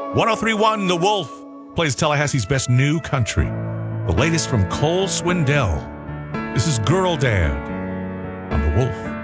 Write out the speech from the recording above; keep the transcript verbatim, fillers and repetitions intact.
ten31 The Wolf plays Tallahassee's best new country. The latest from Cole Swindell. This is Girl Dad on The Wolf.